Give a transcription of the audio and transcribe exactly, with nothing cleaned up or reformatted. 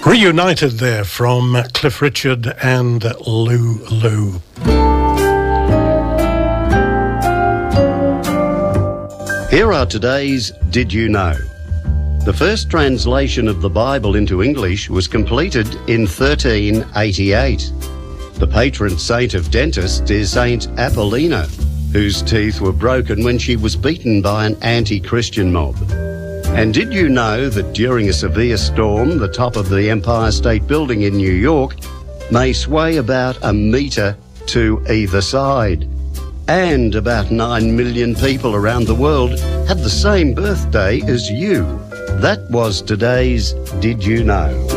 Reunited there from Cliff Richard and Lou Lou. Here are today's Did You Know? The first translation of the Bible into English was completed in thirteen eighty-eight. The patron saint of dentists is Saint Apollina, whose teeth were broken when she was beaten by an anti-Christian mob. And did you know that during a severe storm, the top of the Empire State Building in New York may sway about a metre to either side? And about nine million people around the world had the same birthday as you. That was today's Did You Know?